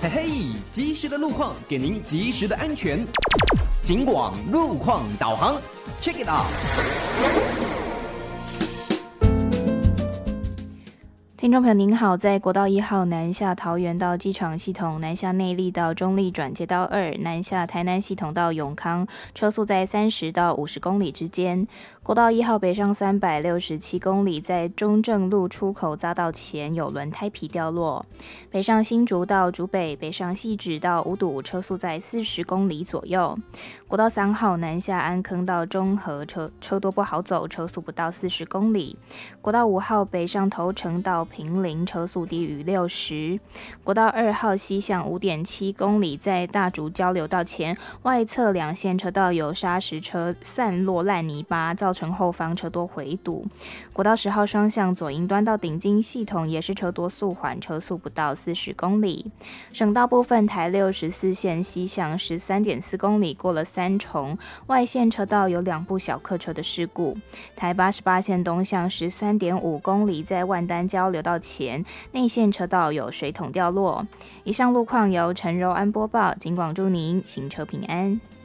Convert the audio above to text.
嘿嘿，及时的路况给您及时的安全。警广路况导航 ，Check it out。 听众朋友您好，在国道1号南下桃园到机场系统，南下内壢到中壢转接道2，南下台南系统到永康，车速在30到50公里之间。国道1号北上367公里，在中正路出口匝道前有轮胎皮掉落。北上新竹到竹北，北上汐止到五堵，车速在40公里左右。国道3号南下安坑到中和，车多不好走，车速不到40公里。国道5号北上头城到平林，车速低于60。国道2号西向5.7公里，在大竹交流道前外侧两线车道有砂石车散落烂泥巴，造成后方车多回堵。国道10号双向左营端到顶金系统也是车多速缓，车速不到40公里。省道部分，台64线西向13.4公里，过了三重，外线车道有2部小客车的事故。台88线东向13.5公里，在万丹交流道前内线车道有水桶掉落。以上路况由陈柔安播报，警广祝您行车平安。